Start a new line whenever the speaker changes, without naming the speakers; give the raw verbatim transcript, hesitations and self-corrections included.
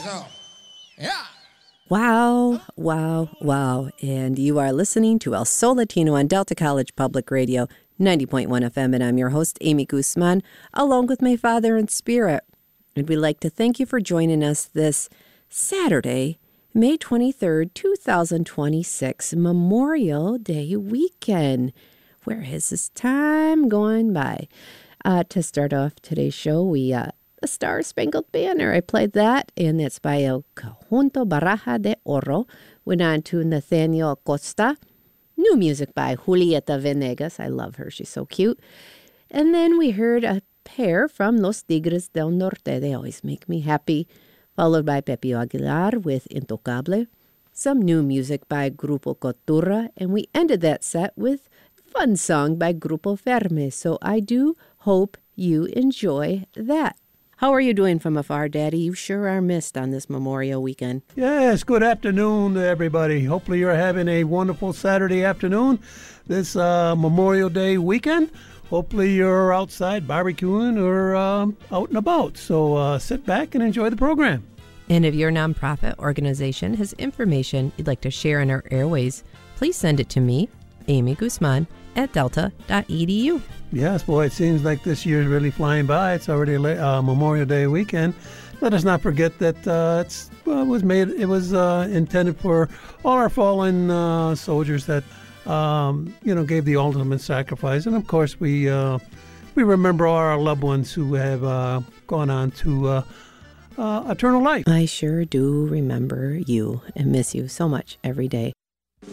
Eso. Yeah.
Wow, wow, wow. And you are listening to El Sol Latino on Delta College Public Radio, ninety point one F M, and I'm your host, Amy Guzman, along with my father in spirit. And we'd like to thank you for joining us this Saturday, May twenty-third, twenty twenty-six, Memorial Day weekend. Where has this time gone by? Uh, to start off today's show, we uh, the Star Spangled Banner. I played that, and that's by El Conjunto Baraja de Oro. Went on to Nathaniel Costa. New music by Julieta Venegas. I love her. She's so cute. And then we heard a pair from Los Tigres del Norte. They always make me happy. Followed by Pepio Aguilar with Intocable. Some new music by Grupo Coturra. And we ended that set with fun song by Grupo Ferme. So I do hope you enjoy that. How are you doing from afar, Daddy? You sure are missed on this Memorial weekend.
Yes, good afternoon to everybody. Hopefully you're having a wonderful Saturday afternoon this uh, Memorial Day weekend. Hopefully you're outside barbecuing or um, out and about. So uh, sit back and enjoy the program.
And if your nonprofit organization has information you'd like to share on our airways, please send it to me, Amy Guzman, at delta dot e d u.
Yes, boy, it seems like this year's really flying by. It's already uh, Memorial Day weekend. Let us not forget that uh, it's, well, it was made. It was uh, intended for all our fallen uh, soldiers that um, you know gave the ultimate sacrifice, and of course we uh, we remember all our loved ones who have uh, gone on to uh, uh, eternal life.
I sure do remember you and miss you so much every day.